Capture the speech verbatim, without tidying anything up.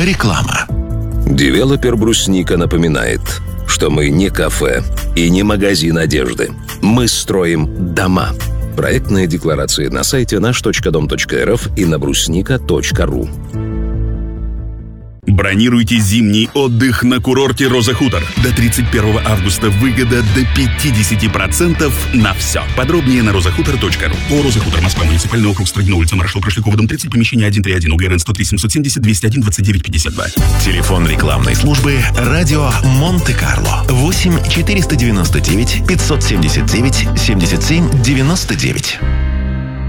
Реклама. Девелопер «Брусника» напоминает, что мы не кафе и не магазин одежды. Мы строим дома. Проектные декларации на сайте наш точка дом точка эр эф и на брусника точка ру. Бронируйте зимний отдых на курорте «Роза Хутор». До тридцать первого августа выгода до пятьдесят процентов на все. Подробнее на роза хутор точка ру. О, «Роза Хутор», Москва, муниципальный округ, Строгино, улица Маршал Прошлякова, дом тридцать, помещение один три один, УГРН сто три семьсот семьдесят двести один двадцать девять пятьдесят два. Телефон рекламной службы «Радио Монте-Карло». восемь четыреста девяносто девять пятьсот семьдесят девять семьдесят семь девяносто девять.